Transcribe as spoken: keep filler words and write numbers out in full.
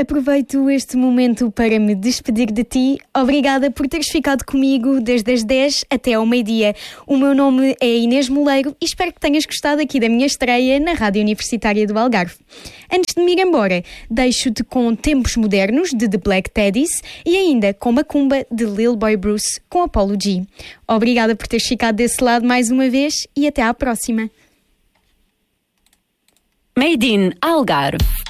aproveito este momento para me despedir de ti. Obrigada por teres ficado comigo desde as dez até ao meio-dia. O meu nome é Inês Moleiro e espero que tenhas gostado aqui da minha estreia na Rádio Universitária do Algarve. Antes de me ir embora, deixo-te com Tempos Modernos, de The Black Teddies, e ainda com Macumba, de Lil Boy Bruce, com Apollo G. Obrigada por teres ficado desse lado mais uma vez e até à próxima. Made in Algarve.